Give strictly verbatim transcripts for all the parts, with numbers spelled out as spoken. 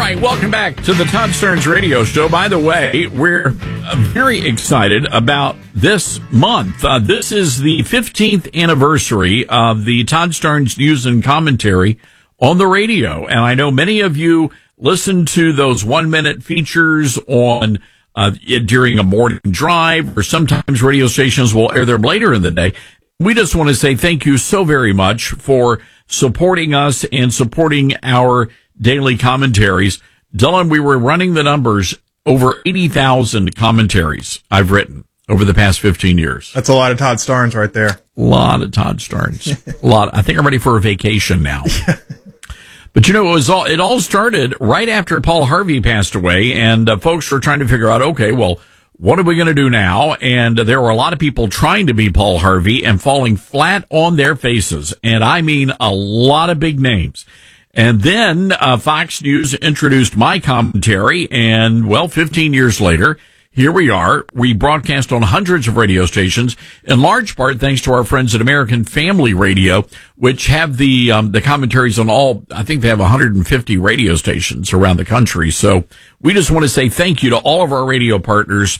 right, welcome back to the Todd Starnes Radio Show. By the way, we're uh, very excited about this month. Uh, this is the fifteenth anniversary of the Todd Starnes News and Commentary on the radio. And I know many of you listen to those one-minute features on uh, during a morning drive, or sometimes radio stations will air them later in the day. We just want to say thank you so very much for supporting us and supporting our daily commentaries. Dylan, we were running the numbers, over eighty thousand commentaries I've written over the past fifteen years. That's a lot of Todd Starnes right there. A lot of Todd Starnes. A lot. I think I'm ready for a vacation now. But you know, it was all, it all started right after Paul Harvey passed away, and uh, folks were trying to figure out, okay, well, what are we going to do now? And there were a lot of people trying to be Paul Harvey and falling flat on their faces. And I mean a lot of big names. And then uh, Fox News introduced my commentary, and, well, fifteen years later, here we are. We broadcast on hundreds of radio stations, in large part thanks to our friends at American Family Radio, which have the um, the commentaries on all, I think they have one hundred fifty radio stations around the country. So we just want to say thank you to all of our radio partners.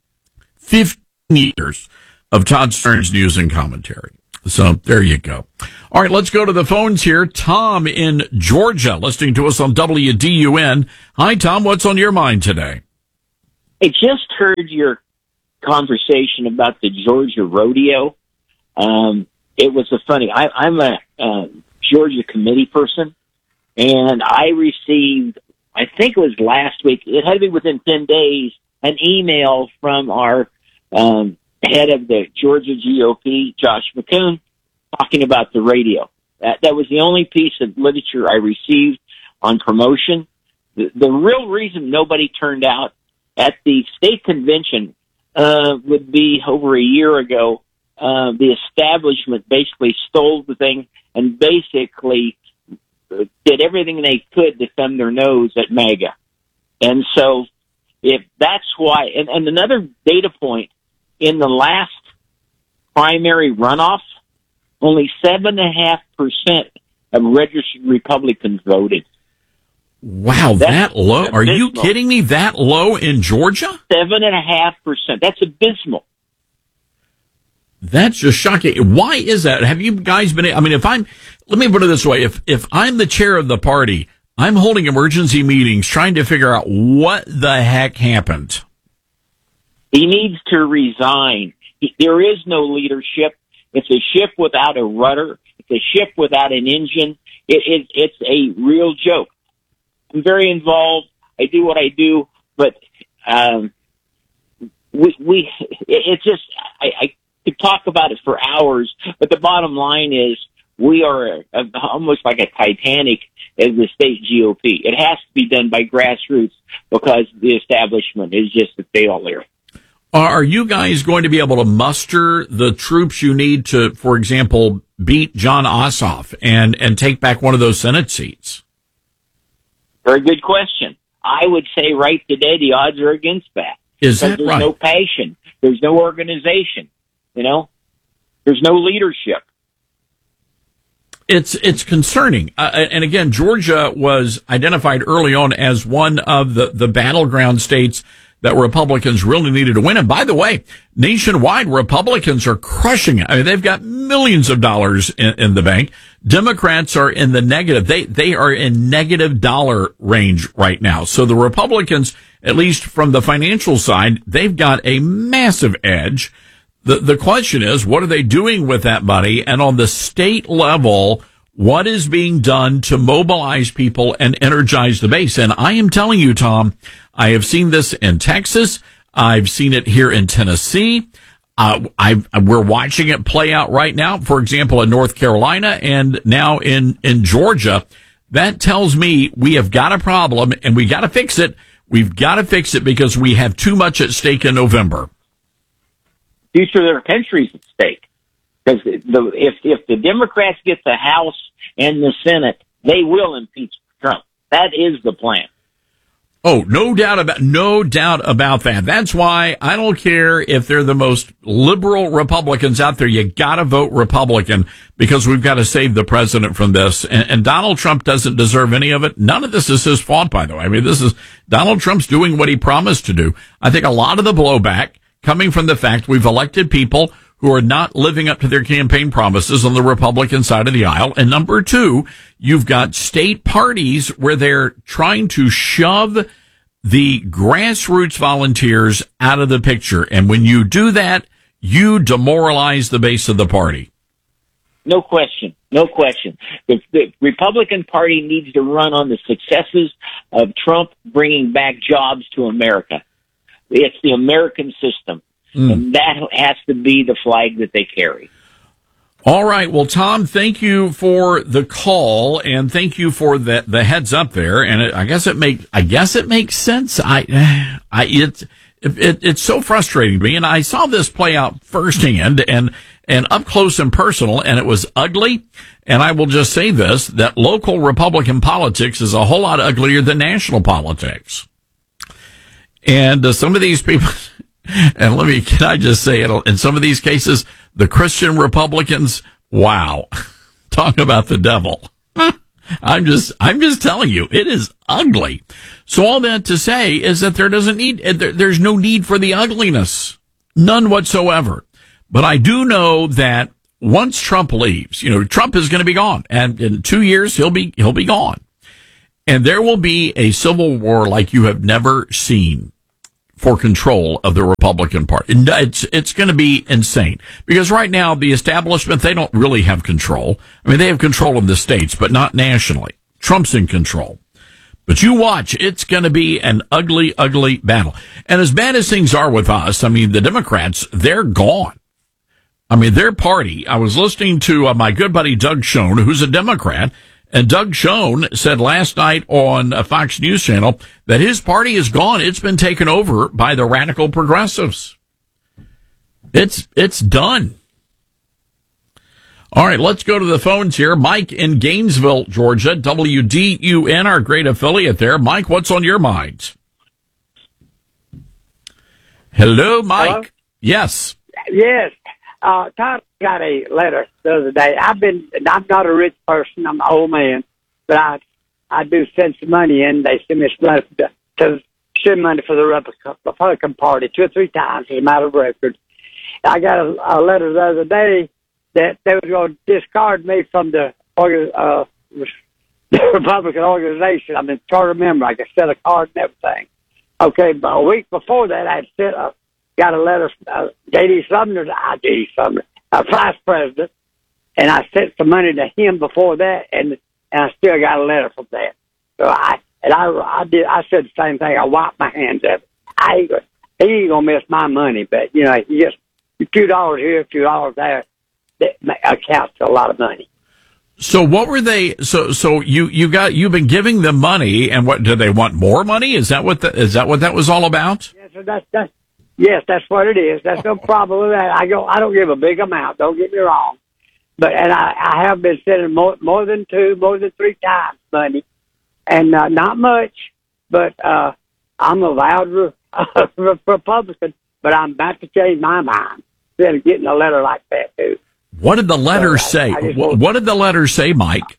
fifteen years of Todd Starnes News and Commentary. So there you go. All right, let's go to the phones here. Tom in Georgia, listening to us on W D U N. Hi, Tom. What's on your mind today? I just heard your conversation about the Georgia rodeo. Um, it was a funny. I, I'm a uh, Georgia committee person, and I received, I think it was last week, it had to be within ten days, an email from our um, head of the Georgia G O P, Josh McCoon, talking about the radio. That, that was the only piece of literature I received on promotion. The, the real reason nobody turned out at the state convention uh, would be over a year ago. Uh, the establishment basically stole the thing and basically did everything they could to thumb their nose at MAGA. And so if that's why, and, and another data point, in the last primary runoff, only seven and a half percent of registered Republicans voted. Wow, That's that low? Are abysmal. you kidding me? That low in Georgia? Seven and a half percent. That's abysmal. That's just shocking. Why is that? Have you guys been, I mean, if I'm, let me put it this way. If, if I'm the chair of the party, I'm holding emergency meetings trying to figure out what the heck happened. He needs to resign. He, there is no leadership. It's a ship without a rudder. It's a ship without an engine. It, it, it's a real joke. I'm very involved. I do what I do, but um, we, we it, it's just, I, I could talk about it for hours, but the bottom line is we are a, a, almost like a Titanic as the state G O P. It has to be done by grassroots because the establishment is just a failure. Are you guys going to be able to muster the troops you need to, for example, beat Jon Ossoff and, and take back one of those Senate seats? Very good question. I would say right today the odds are against that. Is that there's right? no passion. There's no organization. You know? There's no leadership. It's it's concerning. Uh, and again, Georgia was identified early on as one of the, the battleground states that Republicans really needed to win. And by the way, nationwide, Republicans are crushing it. I mean, they've got millions of dollars in, in the bank. Democrats are in the negative. They, they are in negative dollar range right now. So the Republicans, at least from the financial side, they've got a massive edge. The, the question is, what are they doing with that money? And on the state level, what is being done to mobilize people and energize the base? And I am telling you, Tom, I have seen this in Texas. I've seen it here in Tennessee. Uh, I've, we're watching it play out right now, for example, in North Carolina and now in, in Georgia. That tells me we have got a problem and we got to fix it. We've got to fix it because we have too much at stake in November. Future of their country's at stake. Because the, if, if the Democrats get the House and the Senate, they will impeach Trump. That is the plan. Oh, no doubt about, no doubt about that. That's why I don't care if they're the most liberal Republicans out there. You gotta vote Republican because we've got to save the president from this. And, and Donald Trump doesn't deserve any of it. None of this is his fault, by the way. I mean, this is Donald Trump's doing what he promised to do. I think a lot of the blowback coming from the fact we've elected people who are not living up to their campaign promises on the Republican side of the aisle. And number two, you've got state parties where they're trying to shove the grassroots volunteers out of the picture. And when you do that, you demoralize the base of the party. No question. No question. The, the Republican Party needs to run on the successes of Trump bringing back jobs to America. It's the American system. Mm. And that has to be the flag that they carry. All right. Well, Tom, thank you for the call and thank you for the, the heads up there. And it, I guess it make, I guess it makes sense. I, I, it, it, it's so frustrating to me. And I saw this play out firsthand and, and up close and personal, and it was ugly. And I will just say this, that local Republican politics is a whole lot uglier than national politics. And uh, some of these people, and let me, can I just say it, in some of these cases, the Christian Republicans, wow, talk about the devil. I'm just, I'm just telling you, it is ugly. So all that to say is that there doesn't need, there, there's no need for the ugliness. None whatsoever. But I do know that once Trump leaves, you know, Trump is going to be gone, and in two years, he'll be, he'll be gone. And there will be a civil war like you have never seen for control of the Republican Party. It's, it's going to be insane because right now the establishment, they don't really have control. I mean, they have control of the states, but not nationally. Trump's in control. But you watch, it's going to be an ugly, ugly battle. And as bad as things are with us, I mean, the Democrats, they're gone. I mean, their party, I was listening to uh, my good buddy Doug Schoen, who's a Democrat, and Doug Schoen said last night on a Fox News channel that his party is gone. It's been taken over by the radical progressives. It's, it's done. All right, let's go to the phones here. Mike in Gainesville, Georgia, W D U N, our great affiliate there. Mike, what's on your mind? Hello, Mike. Hello? Yes. Yes. Uh, Todd got a letter the other day. I've been, I'm not a rich person. I'm an old man, but I, I do send some money in. They send me some money to, to send money for the Republican Party two or three times as a matter of record. I got a, a letter the other day that they were going to discard me from the, uh, the Republican organization. I'm a charter member. I could set a card and everything. Okay, but a week before that, I had sent a, got a letter from uh, J D. Sumner, uh, J D. Sumner, uh, vice president, and I sent some money to him before that, and and I still got a letter from that. So I and I I did I said the same thing. I wiped my hands of it. I ain't, he ain't gonna miss my money, but you know, you just a few dollars here, a few dollars there, that accounts for a lot of money. So what were they? So so you you got you've been giving them money, and what do they want? More money? Is that what the, is that what that was all about? Yes, so that's that's. Yes, that's what it is. That's no problem with that. I go. I don't give a big amount. Don't get me wrong, but and I, I have been sending more, more than two, more than three times money, and uh, not much. But uh, I'm a vowed re- uh, Republican, but I'm about to change my mind. Instead of getting a letter like that too. What did the letter so say? I, I what, what did the letter say, Mike?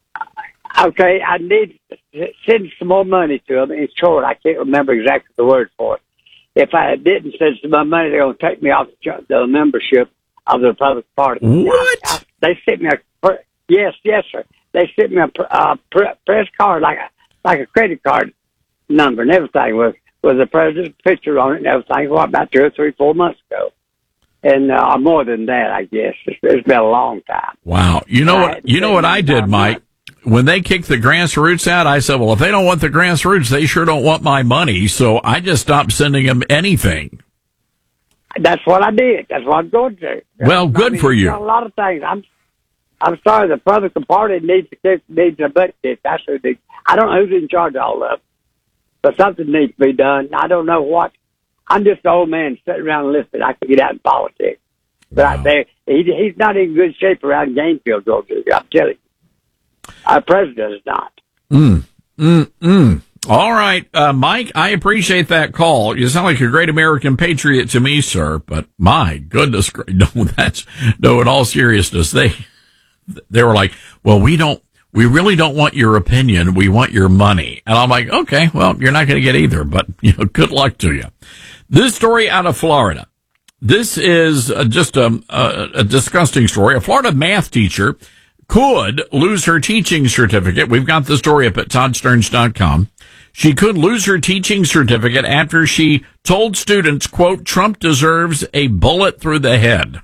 Okay, I need to send some more money to them. In short, I can't remember exactly the word for it. If I didn't send some more money, they're going to take me off the membership of the Republican Party. What? I, I, they sent me a yes, yes, sir. They sent me a uh, press card like a like a credit card number and everything with with the president's picture on it and everything. What about two or three, four months ago, and uh, more than that, I guess it's, it's been a long time. Wow, you know what? You know what I did, Mike. When they kicked the grassroots out, I said, well, if they don't want the grassroots, they sure don't want my money. So I just stopped sending them anything. That's what I did. That's what I'm going to do. Well, good I mean, for you. A lot of things. I'm I'm sorry, the Republican Party needs to needs a budget. That's who they, I don't know who's in charge of all of it, but something needs to be done. I don't know what. I'm just an old man sitting around listening. I can get out in politics. But wow. I say, he, he's not in good shape around Gainesville, Georgia. I'm telling you. Our president is not. Mm, mm, mm. All right, uh, Mike, I appreciate that call. You sound like a great American patriot to me, sir, but my goodness, no, that's, no, in all seriousness, they, they were like, well, we don't, we really don't want your opinion. We want your money. And I'm like, okay, well, you're not going to get either, but you know, good luck to you. This story out of Florida. This is uh, just a, a, a disgusting story. A Florida math teacher could lose her teaching certificate. We've got the story up at todd stearns dot com. She could lose her teaching certificate after she told students, quote, Trump deserves a bullet through the head.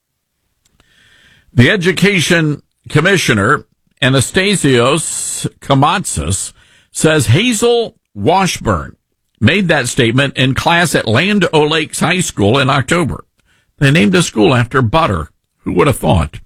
The education commissioner, Anastasios Komatsis, says Hazel Washburn made that statement in class at Land O'Lakes High School in October. They named a school after butter. Who would have thought?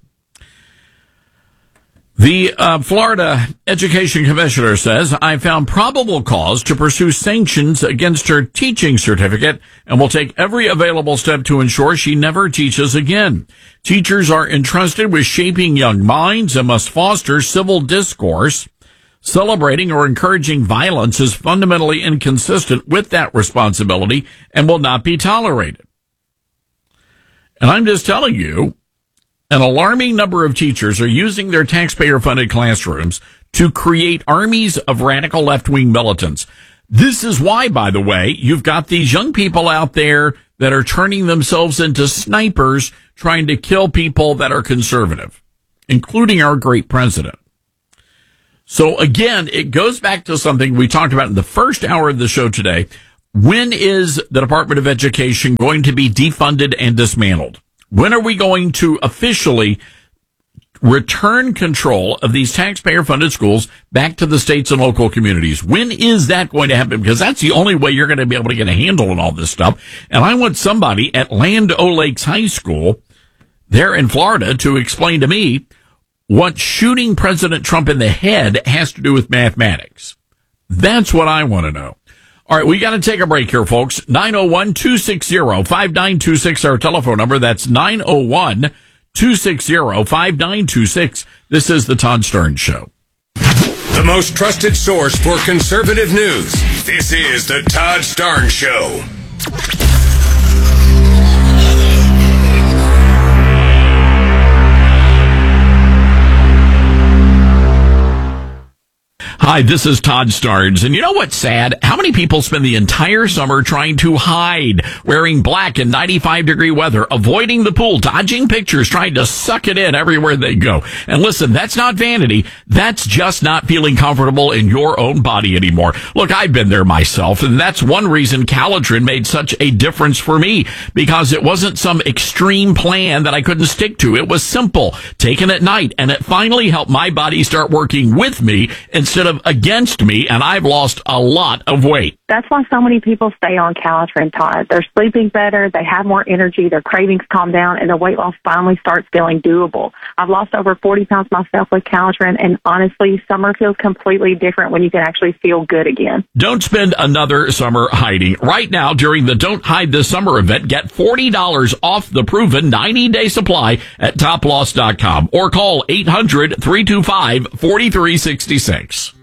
The uh, Florida Education Commissioner says, I found probable cause to pursue sanctions against her teaching certificate and will take every available step to ensure she never teaches again. Teachers are entrusted with shaping young minds and must foster civil discourse. Celebrating or encouraging violence is fundamentally inconsistent with that responsibility and will not be tolerated. And I'm just telling you, an alarming number of teachers are using their taxpayer-funded classrooms to create armies of radical left-wing militants. This is why, by the way, you've got these young people out there that are turning themselves into snipers trying to kill people that are conservative, including our great president. So again, it goes back to something we talked about in the first hour of the show today. When is the Department of Education going to be defunded and dismantled? When are we going to officially return control of these taxpayer-funded schools back to the states and local communities? When is that going to happen? Because that's the only way you're going to be able to get a handle on all this stuff. And I want somebody at Land O'Lakes High School there in Florida to explain to me what shooting President Trump in the head has to do with mathematics. That's what I want to know. All right, we got to take a break here, folks. nine oh one, two six zero, five nine two six, our telephone number. That's nine oh one, two six zero, five nine two six. This is the Todd Stearns Show. The most trusted source for conservative news. This is the Todd Stearns Show. Hi, this is Todd Stearns. And you know what's sad? How many people spend the entire summer trying to hide, wearing black in ninety-five degree weather, avoiding the pool, dodging pictures, trying to suck it in everywhere they go. And listen, that's not vanity. That's just not feeling comfortable in your own body anymore. Look, I've been there myself, and that's one reason Calitrin made such a difference for me, because it wasn't some extreme plan that I couldn't stick to. It was simple, taken at night, and it finally helped my body start working with me instead of against me, and I've lost a lot of weight. That's why so many people stay on Calitrin, Todd. They're sleeping better, they have more energy, their cravings calm down, and their weight loss finally starts feeling doable. I've lost over forty pounds myself with Calitrin, and honestly, summer feels completely different when you can actually feel good again. Don't spend another summer hiding. Right now, during the Don't Hide This Summer event, get forty dollars off the proven ninety day supply at top loss dot com or call eight hundred, three two five, four three six six.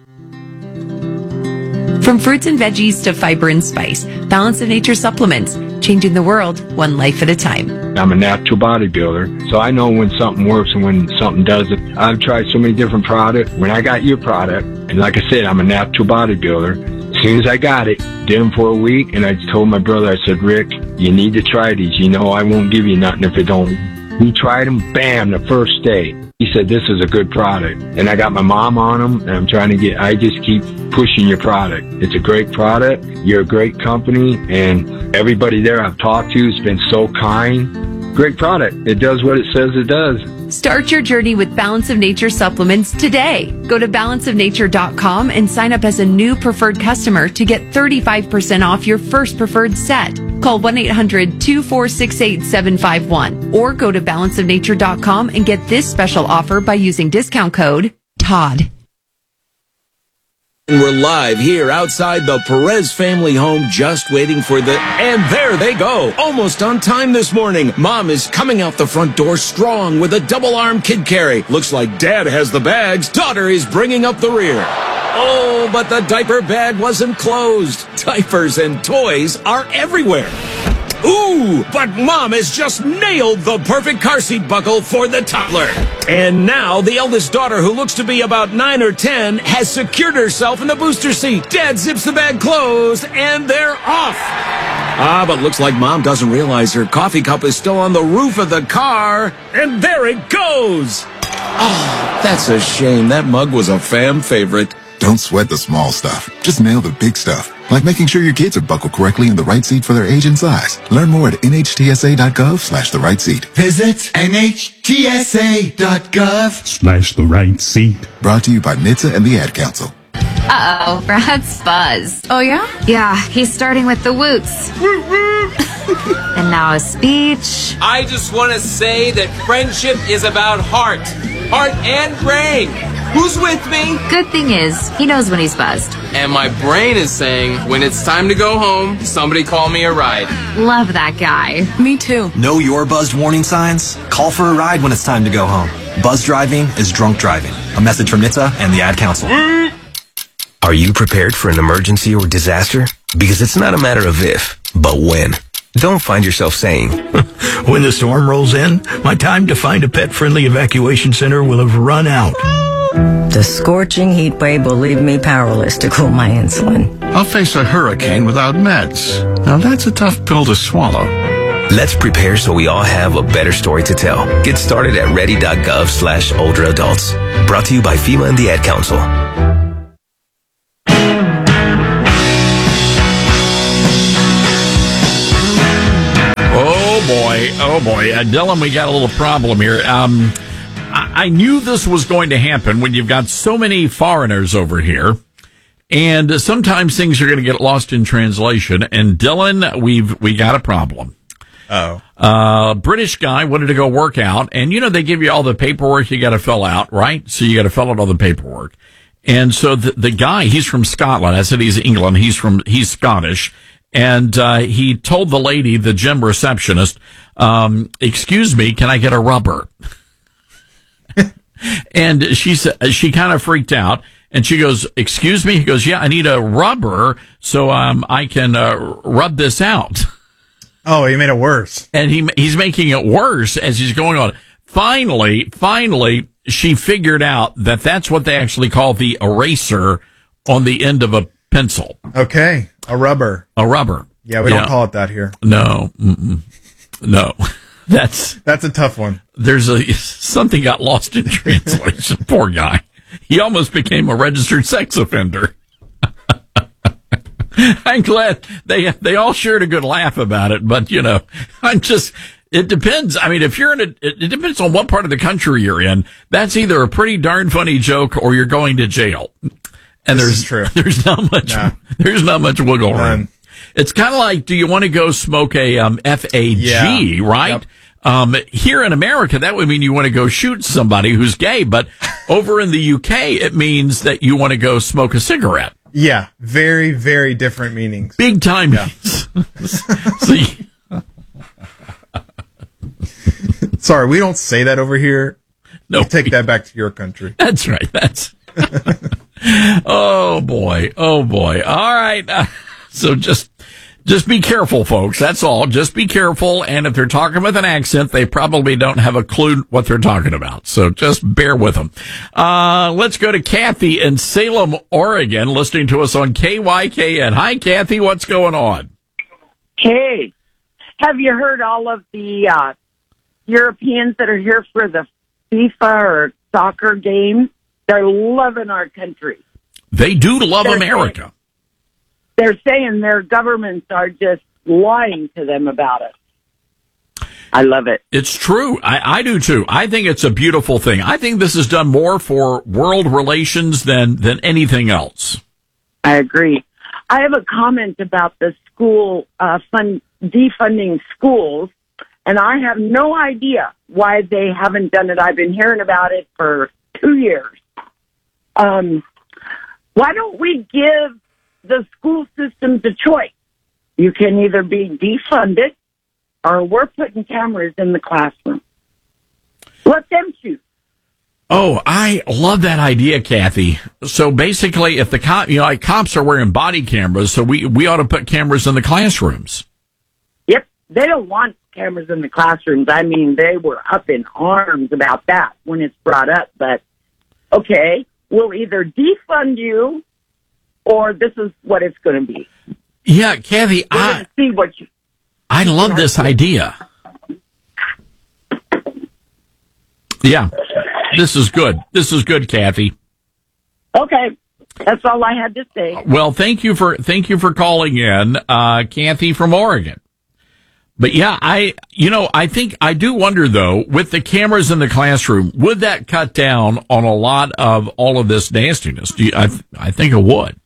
From fruits and veggies to fiber and spice, Balance of Nature supplements, changing the world one life at a time. I'm a natural bodybuilder, so I know when something works and when something doesn't. I've tried so many different products. When I got your product, and like I said, I'm a natural bodybuilder, as soon as I got it, did them for a week, and I told my brother, I said, Rick, you need to try these. You know I won't give you nothing if it don't. He tried them, bam, the first day. He said, this is a good product. And I got my mom on them, and I'm trying to get, I just keep pushing your product. It's a great product. You're a great company, and everybody there I've talked to has been so kind. Great product. It does what it says it does. Start your journey with Balance of Nature supplements today. Go to balance of nature dot com and sign up as a new preferred customer to get thirty-five percent off your first preferred set. Call one eight hundred, two four six eight, seven five one or go to balance of nature dot com and get this special offer by using discount code Todd. We're live here outside the Perez family home, just waiting for the... And there they go, almost on time this morning. Mom is coming out the front door strong with a double-arm kid carry. Looks like Dad has the bags. Daughter is bringing up the rear. Oh, but the diaper bag wasn't closed. Diapers and toys are everywhere. Ooh, but Mom has just nailed the perfect car seat buckle for the toddler. And now the eldest daughter, who looks to be about nine or ten, has secured herself in the booster seat. Dad zips the bag closed, and they're off. Ah, but looks like Mom doesn't realize her coffee cup is still on the roof of the car. And there it goes. Oh, that's a shame. That mug was a fam favorite. Don't sweat the small stuff. Just nail the big stuff. Like making sure your kids are buckled correctly in the right seat for their age and size. Learn more at nhtsa.gov slash the right seat. Visit nhtsa.gov slash the right seat. Brought to you by N H T S A and the Ad Council. Uh-oh, Brad's buzzed. Oh, yeah? Yeah, he's starting with the woots. And now a speech. I just want to say that friendship is about heart. Heart and brain. Who's with me? Good thing is, he knows when he's buzzed. And my brain is saying, when it's time to go home, somebody call me a ride. Love that guy. Me too. Know your buzzed warning signs? Call for a ride when it's time to go home. Buzz driving is drunk driving. A message from N H T S A and the Ad Council. Are you prepared for an emergency or disaster? Because it's not a matter of if, but when. Don't find yourself saying, when the storm rolls in, my time to find a pet-friendly evacuation center will have run out. The scorching heat wave will leave me powerless to cool my insulin. I'll face a hurricane without meds. Now that's a tough pill to swallow. Let's prepare so we all have a better story to tell. Get started at ready.gov slash older adults. Brought to you by FEMA and the Ad Council. Oh boy, oh boy. Uh, Dylan, we got a little problem here. Um, I-, I knew this was going to happen when you've got so many foreigners over here. And uh, sometimes things are going to get lost in translation. And Dylan, we've we got a problem. Oh. Uh, British guy wanted to go work out. And, you know, they give you all the paperwork you got to fill out, right? So you got to fill out all the paperwork. And so the, the guy, he's from Scotland. I said he's England. He's from, he's Scottish. And, uh, he told the lady, the gym receptionist, um, excuse me, can I get a rubber? And she said, she kind of freaked out and she goes, excuse me? He goes, yeah, I need a rubber so, um, I can, uh, rub this out. Oh, he made it worse. And he, he's making it worse as he's going on. Finally, finally, she figured out that that's what they actually call the eraser on the end of a pencil. Okay. A rubber. A rubber. Yeah, we yeah. don't call it that here. No. Mm-mm. No. That's That's a tough one. There's a something got lost in translation. Poor guy. He almost became a registered sex offender. I'm glad they they all shared a good laugh about it, but you know, I'm just it depends. I mean, if you're in a, it depends on what part of the country you're in. That's either a pretty darn funny joke or you're going to jail. And this there's is true. there's not much no. there's not much wiggle room. None. It's kind of like, do you want to go smoke a um, F A G, yeah. right? Yep. Um, here in America, that would mean you want to go shoot somebody who's gay, but over in the U K, it means that you want to go smoke a cigarette. Yeah, very, very different meanings. Big time. Yeah. See. Sorry, we don't say that over here. No, we take that back to your country. That's right. That's. Oh boy. Oh boy. All right. Uh, so just, just be careful, folks. That's all. Just be careful. And if they're talking with an accent, they probably don't have a clue what they're talking about. So just bear with them. Uh, let's go to Kathy in Salem, Oregon, listening to us on K Y K N. Hi, Kathy. What's going on? Hey, have you heard all of the uh, Europeans that are here for the FIFA or soccer game? They're loving our country. They do love they're America. Saying, they're saying their governments are just lying to them about it. I love it. It's true. I, I do too. I think it's a beautiful thing. I think this has done more for world relations than, than anything else. I agree. I have a comment about the school uh, fund defunding schools, and I have no idea why they haven't done it. I've been hearing about it for two years. Um, why don't we give the school systems a choice? You can either be defunded or we're putting cameras in the classroom. Let them choose. Oh, I love that idea, Kathy. So basically, if the cop, you know, like cops are wearing body cameras, so we, we ought to put cameras in the classrooms. Yep. They don't want cameras in the classrooms. I mean, they were up in arms about that when it's brought up. But, okay, we'll either defund you or this is what it's going to be. Yeah, Kathy, We're I, gonna see what you, I love this idea. Yeah. This is good. This is good, Kathy. Okay. That's all I had to say. Well, thank you for thank you for calling in, uh, Kathy from Oregon. But yeah, I you know I think I do wonder though, with the cameras in the classroom, would that cut down on a lot of all of this nastiness? Do you, I I think it would.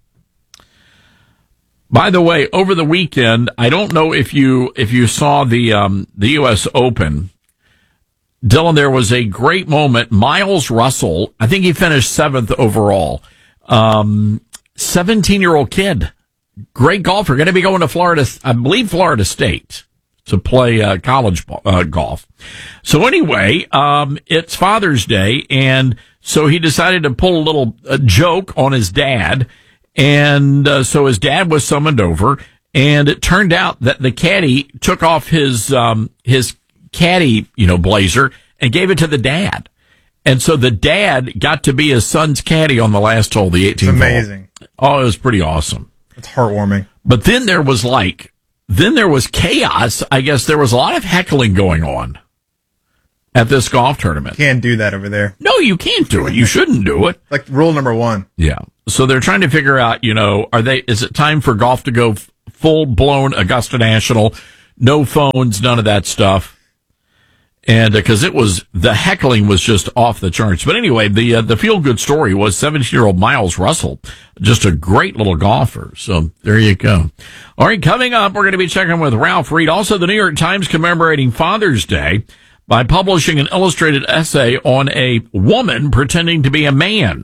By the way, over the weekend, I don't know if you if you saw the um, the U S Open. Dylan, there was a great moment. Miles Russell, I think he finished seventh overall. Um, seventeen-year-old kid, great golfer, going to be going to Florida, I believe Florida State, to play uh, college uh, golf. So anyway, um, it's Father's Day, and so he decided to pull a little uh, joke on his dad, and uh, so his dad was summoned over, and it turned out that the caddy took off his um, his caddy, you know, blazer, and gave it to the dad. And so the dad got to be his son's caddy on the last hole, the eighteenth It's amazing. hole. Oh, it was pretty awesome. It's heartwarming. But then there was like, then there was chaos. I guess there was a lot of heckling going on at this golf tournament. Can't do that over there. No, you can't do it. You shouldn't do it. Like rule number one. Yeah. So they're trying to figure out, you know, are they, is it time for golf to go full blown Augusta National? No phones, none of that stuff. And because uh, it was, the heckling was just off the charts. But anyway, the uh, the feel-good story was seventeen-year-old Miles Russell, just a great little golfer. So there you go. All right, coming up, we're going to be checking with Ralph Reed. Also, the New York Times commemorating Father's Day by publishing an illustrated essay on a woman pretending to be a man.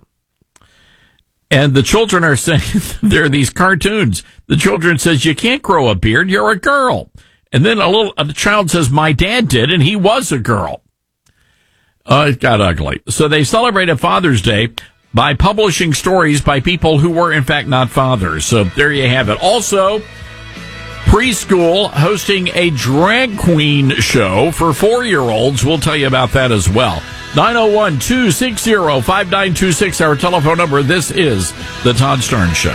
And the children are saying, there are these cartoons. The children says, you can't grow a beard, you're a girl. And then a little a child says, my dad did, and he was a girl. Uh, it got ugly. So they celebrated Father's Day by publishing stories by people who were, in fact, not fathers. So there you have it. Also, preschool hosting a drag queen show for four-year-olds. We'll tell you about that as well. nine oh one, two six zero, five nine two six, our telephone number. This is The Todd Starnes Show.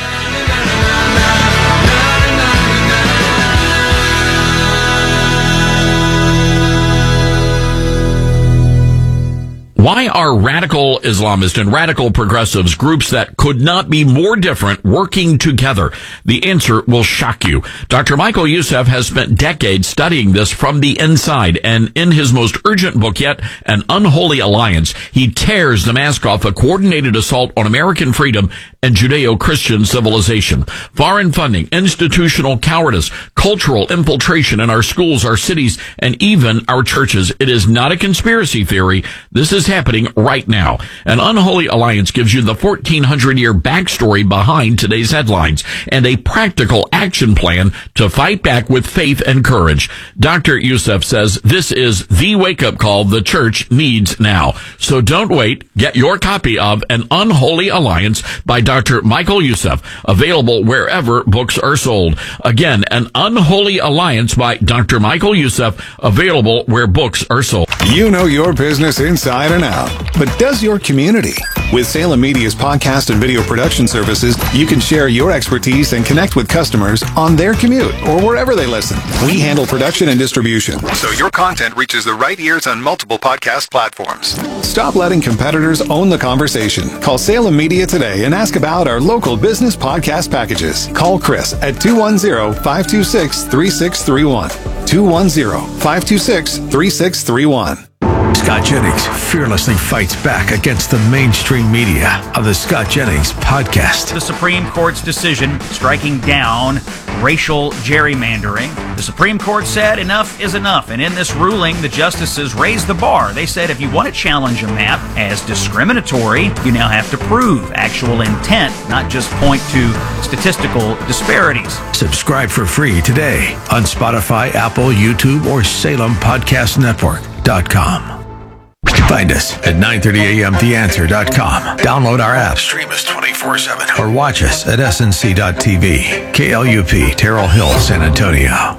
Why are radical Islamists and radical progressives, groups that could not be more different, working together? The answer will shock you. Doctor Michael Youssef has spent decades studying this from the inside, and in his most urgent book yet, An Unholy Alliance, he tears the mask off a coordinated assault on American freedom and Judeo-Christian civilization. Foreign funding, institutional cowardice, cultural infiltration in our schools, our cities, and even our churches. It is not a conspiracy theory. This is happening right now. An Unholy Alliance gives you the fourteen hundred year backstory behind today's headlines and a practical action plan to fight back with faith and courage. Doctor Youssef says this is the wake-up call the church needs now. So don't wait. Get your copy of An Unholy Alliance by Doctor Michael Youssef, available wherever books are sold. Again, An Unholy Alliance by Doctor Michael Youssef, available where books are sold. You know your business inside and out, but does your community? With Salem Media's podcast and video production services, you can share your expertise and connect with customers on their commute or wherever they listen. We handle production and distribution, so your content reaches the right ears on multiple podcast platforms. Stop letting competitors own the conversation. Call Salem Media today and ask about our local business podcast packages. Call Chris at two one zero, five two six, three six three one. two one zero, five two six, three six three one. Scott Jennings fearlessly fights back against the mainstream media of the Scott Jennings Podcast. The Supreme Court's decision striking down racial gerrymandering. The Supreme Court said enough is enough, and in this ruling, the justices raised the bar. They said if you want to challenge a map as discriminatory, you now have to prove actual intent, not just point to statistical disparities. Subscribe for free today on Spotify, Apple, YouTube, or Salem Podcast Network dot com. Find us at nine thirty a m the answer dot com. Download our app, stream us twenty-four seven, or watch us at S N C dot T V. K L U P, Terrell Hill, San Antonio.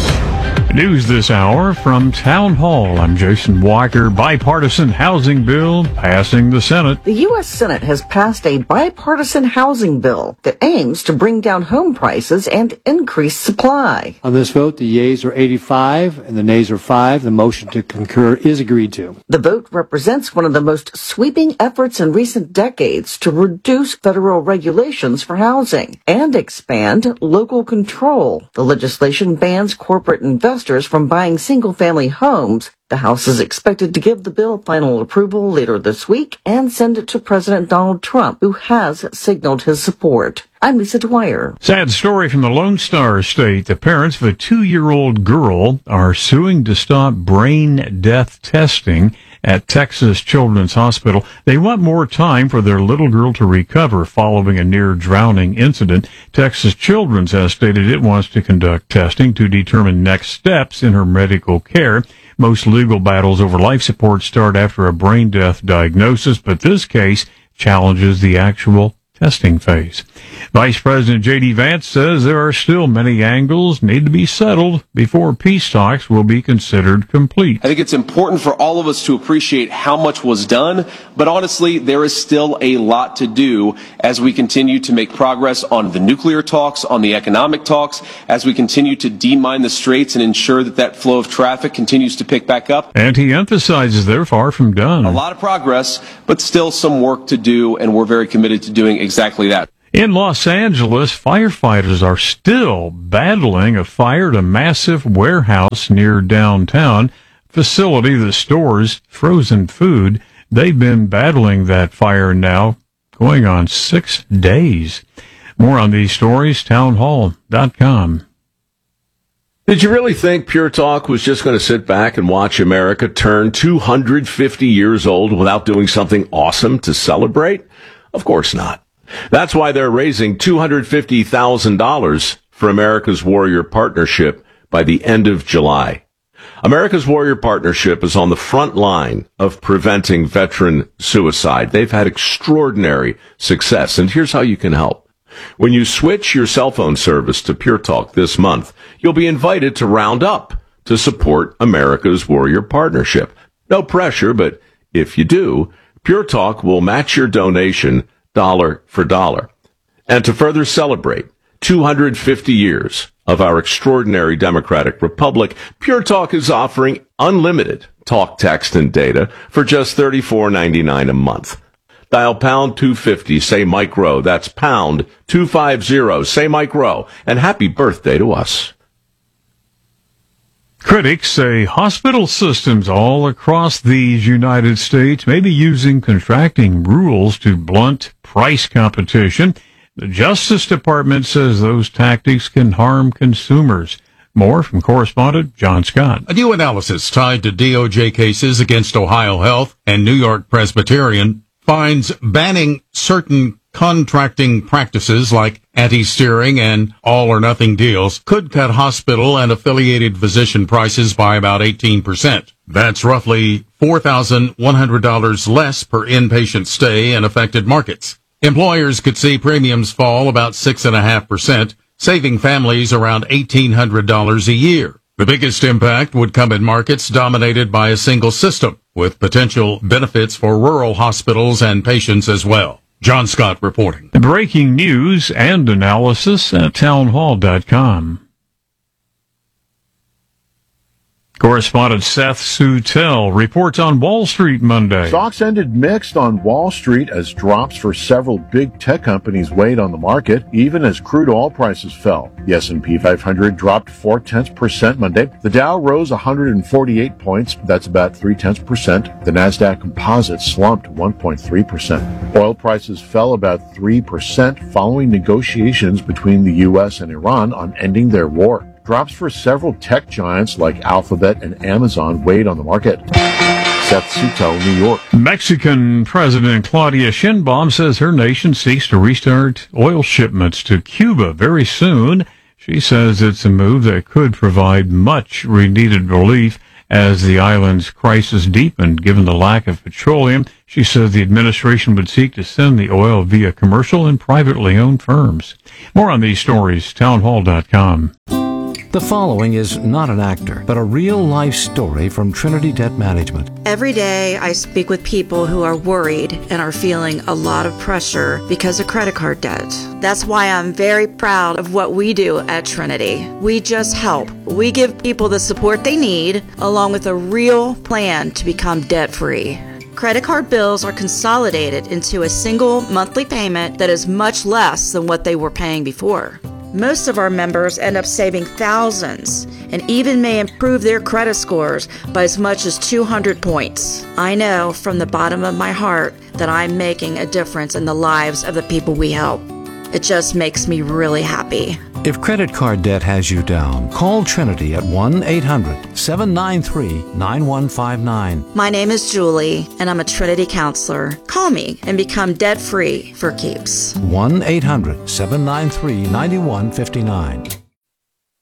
News this hour from Town Hall. I'm Jason Walker. Bipartisan housing bill passing the Senate. The U S Senate has passed a bipartisan housing bill that aims to bring down home prices and increase supply. On this vote, the yeas are eighty-five and the nays are five. The motion to concur is agreed to. The vote represents one of the most sweeping efforts in recent decades to reduce federal regulations for housing and expand local control. The legislation bans corporate investors from buying single-family homes. The House is expected to give the bill final approval later this week and send it to President Donald Trump, who has signaled his support. I'm Lisa Dwyer. Sad story from the Lone Star State. The parents of a two-year-old girl are suing to stop brain death testing at Texas Children's Hospital. They want more time for their little girl to recover following a near-drowning incident. Texas Children's has stated it wants to conduct testing to determine next steps in her medical care. Most legal battles over life support start after a brain death diagnosis, but this case challenges the actual testing phase. Vice President J D. Vance says there are still many angles need to be settled before peace talks will be considered complete. I think it's important for all of us to appreciate how much was done, but honestly, there is still a lot to do as we continue to make progress on the nuclear talks, on the economic talks, as we continue to demine the straits and ensure that that flow of traffic continues to pick back up. And he emphasizes they're far from done. A lot of progress, but still some work to do, and we're very committed to doing exactly that. In Los Angeles, firefighters are still battling a fire at a massive warehouse near downtown facility that stores frozen food. They've been battling that fire now going on six days. More on these stories, town hall dot com. Did you really think Pure Talk was just going to sit back and watch America turn two hundred fifty years old without doing something awesome to celebrate? Of course not. That's why they're raising two hundred fifty thousand dollars for America's Warrior Partnership by the end of July. America's Warrior Partnership is on the front line of preventing veteran suicide. They've had extraordinary success, and here's how you can help. When you switch your cell phone service to Pure Talk this month, you'll be invited to round up to support America's Warrior Partnership. No pressure, but if you do, Pure Talk will match your donation dollar for dollar. And to further celebrate two hundred fifty years of our extraordinary democratic republic, Pure Talk is offering unlimited talk, text, and data for just thirty-four ninety-nine a month. Dial pound two fifty, say Mike Rowe. That's pound two fifty, say Mike Rowe. And happy birthday to us. Critics say hospital systems all across these United States may be using contracting rules to blunt price competition. The Justice Department says those tactics can harm consumers. More from correspondent John Scott. A new analysis tied to D O J cases against Ohio Health and New York Presbyterian finds banning certain contracting practices like anti-steering and all-or-nothing deals could cut hospital and affiliated physician prices by about eighteen percent. That's roughly four thousand one hundred dollars less per inpatient stay in affected markets. Employers could see premiums fall about six point five percent, saving families around eighteen hundred dollars a year. The biggest impact would come in markets dominated by a single system, with potential benefits for rural hospitals and patients as well. John Scott reporting. Breaking news and analysis at town hall dot com. Correspondent Seth Sutel reports on Wall Street Monday. Stocks ended mixed on Wall Street as drops for several big tech companies weighed on the market, even as crude oil prices fell. The S and P five hundred dropped four tenths percent Monday. The Dow rose one hundred forty-eight points. That's about three tenths percent. The Nasdaq Composite slumped one point three percent. Oil prices fell about three percent following negotiations between the U S and Iran on ending their war. Drops for several tech giants like Alphabet and Amazon weighed on the market. Seth Sutel, New York. Mexican President Claudia Sheinbaum says her nation seeks to restart oil shipments to Cuba very soon. She says it's a move that could provide much needed relief as the island's crisis deepened. Given the lack of petroleum, she said the administration would seek to send the oil via commercial and privately owned firms. More on these stories, townhall dot com. The following is not an actor, but a real-life story from Trinity Debt Management. Every day I speak with people who are worried and are feeling a lot of pressure because of credit card debt. That's why I'm very proud of what we do at Trinity. We just help. We give people the support they need, along with a real plan to become debt-free. Credit card bills are consolidated into a single monthly payment that is much less than what they were paying before. Most of our members end up saving thousands and even may improve their credit scores by as much as two hundred points. I know from the bottom of my heart that I'm making a difference in the lives of the people we help. It just makes me really happy. If credit card debt has you down, call Trinity at one eight hundred seven nine three nine one five nine. My name is Julie, and I'm a Trinity counselor. Call me and become debt-free for keeps. one eight hundred seven nine three nine one five nine.